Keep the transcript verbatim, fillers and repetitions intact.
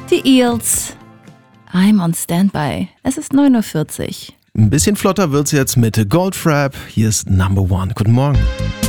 Die Eels. I'm on Standby. Es ist neun Uhr vierzig. Ein bisschen flotter wird's jetzt mit Goldfrapp. Hier ist Number One. Guten Morgen.